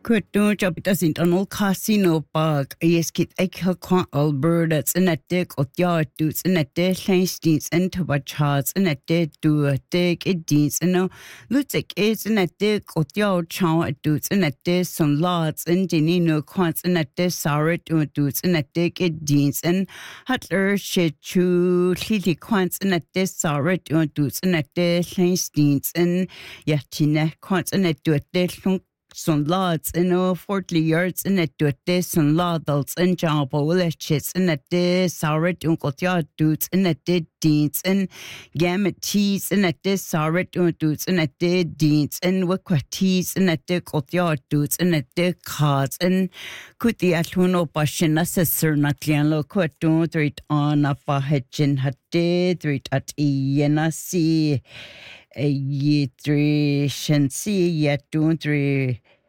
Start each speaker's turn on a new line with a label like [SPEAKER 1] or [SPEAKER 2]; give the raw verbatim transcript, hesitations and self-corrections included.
[SPEAKER 1] Kutno chapita sintanol casino park yeskit ekha Alberta tsenetik otyaatu tsenete leinstins en tobachats enete duatek edins eno lutek etsenetik otyao chao atu tsenete son lots en dinino kwants enete saret utu tsenetik edins en hatler shechu lili kwants enete saret utu tsenete leinstins en yatine kwants enete duatek Son lads in o forty yards in it to a dis and ladals and job chits in a dis saurit uncle dudes in a did deeds and gamut teas in a dis saurit dudes in a did deeds and wicquatees in a dick dudes in a dick cards and could the atuno bashin assessor not lo quit don't read on up a hedgin had did read at Iena see a ye three shansi yet don't three.